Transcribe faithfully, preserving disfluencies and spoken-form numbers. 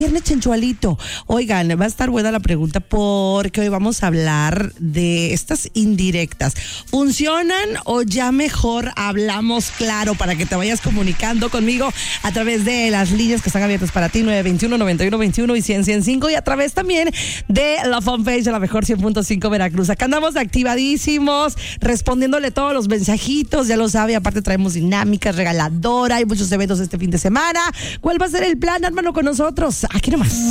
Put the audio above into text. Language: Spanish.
Viernes Chenchualito. Oigan, va a estar buena la pregunta porque hoy vamos a hablar de estas indirectas. ¿Funcionan o ya mejor hablamos claro para que te vayas comunicando conmigo a través de las líneas que están abiertas para ti, nueve dos uno, nueve uno dos uno y cien, ciento cinco, y a través también de la fanpage de la mejor cien punto cinco Veracruz? Acá andamos activadísimos, respondiéndole todos los mensajitos, ya lo sabe, aparte traemos dinámicas, regaladora, hay muchos eventos este fin de semana. ¿Cuál va a ser el plan, hermano, con nosotros? Aquí nomás.